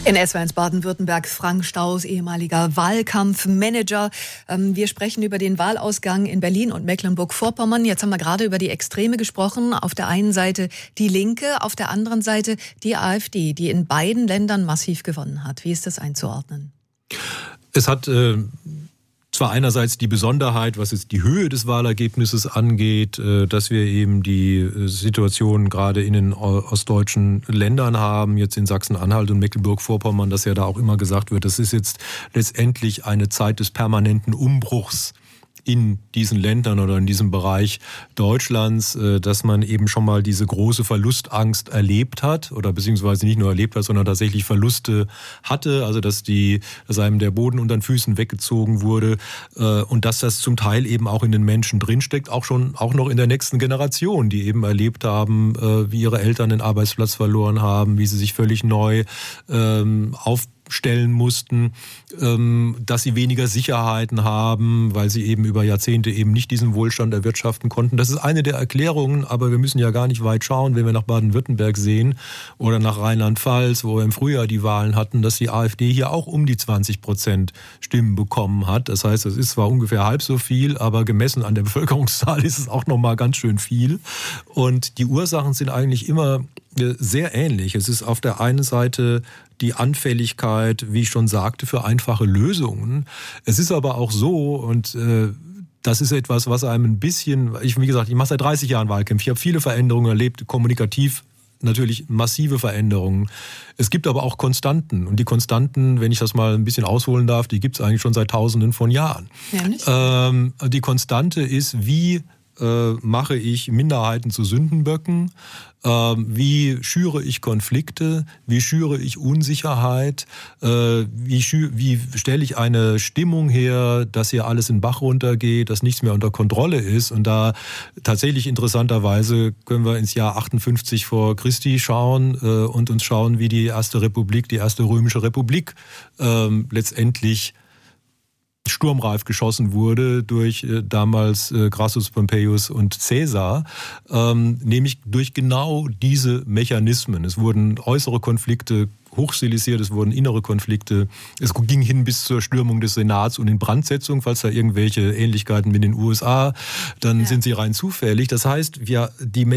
In SWR1 Baden-Württemberg, Frank Staus, ehemaliger Wahlkampfmanager. Wir sprechen über den Wahlausgang in Berlin und Mecklenburg-Vorpommern. Jetzt haben wir gerade über die Extreme gesprochen. Auf der einen Seite die Linke, auf der anderen Seite die AfD, die in beiden Ländern massiv gewonnen hat. Wie ist das einzuordnen? Es hat zwar einerseits die Besonderheit, was jetzt die Höhe des Wahlergebnisses angeht, dass wir eben die Situation gerade in den ostdeutschen Ländern haben, jetzt in Sachsen-Anhalt und Mecklenburg-Vorpommern, dass ja da auch immer gesagt wird, das ist jetzt letztendlich eine Zeit des permanenten Umbruchs in diesen Ländern oder in diesem Bereich Deutschlands, dass man eben schon mal diese große Verlustangst erlebt hat oder beziehungsweise nicht nur erlebt hat, sondern tatsächlich Verluste hatte, also dass einem der Boden unter den Füßen weggezogen wurde und dass das zum Teil eben auch in den Menschen drinsteckt, auch noch in der nächsten Generation, die eben erlebt haben, wie ihre Eltern den Arbeitsplatz verloren haben, wie sie sich völlig neu aufstellen mussten, dass sie weniger Sicherheiten haben, weil sie eben über Jahrzehnte eben nicht diesen Wohlstand erwirtschaften konnten. Das ist eine der Erklärungen, aber wir müssen ja gar nicht weit schauen, wenn wir nach Baden-Württemberg sehen oder nach Rheinland-Pfalz, wo wir im Frühjahr die Wahlen hatten, dass die AfD hier auch um die 20% Stimmen bekommen hat. Das heißt, es ist zwar ungefähr halb so viel, aber gemessen an der Bevölkerungszahl ist es auch nochmal ganz schön viel. Und die Ursachen sind eigentlich immer sehr ähnlich. Es ist auf der einen Seite die Anfälligkeit, wie ich schon sagte, für einfache Lösungen. Es ist aber auch so, und das ist etwas, was einem ein bisschen, wie gesagt, ich mache seit 30 Jahren Wahlkämpfe, ich habe viele Veränderungen erlebt, kommunikativ natürlich massive Veränderungen. Es gibt aber auch Konstanten. Und die Konstanten, wenn ich das mal ein bisschen ausholen darf, die gibt es eigentlich schon seit Tausenden von Jahren. Ja, die Konstante ist, wie mache ich Minderheiten zu Sündenböcken? Wie schüre ich Konflikte? Wie schüre ich Unsicherheit? Wie stelle ich eine Stimmung her, dass hier alles in den Bach runtergeht, dass nichts mehr unter Kontrolle ist? Und da tatsächlich interessanterweise können wir ins Jahr 58 vor Christi schauen und uns schauen, wie die erste Republik, die erste römische Republik letztendlich sturmreif geschossen wurde durch damals Crassus, Pompeius und Caesar, nämlich durch genau diese Mechanismen. Es wurden äußere Konflikte hochstilisiert, es wurden innere Konflikte. Es ging hin bis zur Stürmung des Senats und Inbrandsetzung, falls da irgendwelche Ähnlichkeiten mit den USA, dann sind sie rein zufällig. Das heißt, die